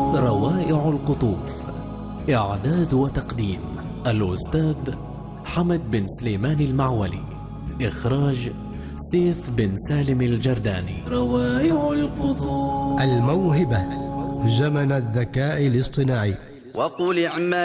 روائع القطوف. إعداد وتقديم الأستاذ حمد بن سليمان المعولي. إخراج سيف بن سالم الجرداني. روائع القطوف. الموهبة زمن الذكاء الاصطناعي. وقل اعملوا